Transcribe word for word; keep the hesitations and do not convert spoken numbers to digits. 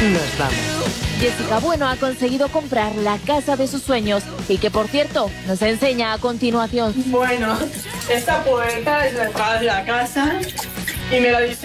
nos vamos. Jessica Bueno ha conseguido comprar la casa de sus sueños y que, por cierto, nos enseña a continuación. Bueno, esta puerta es la entrada de la casa y me la diseñé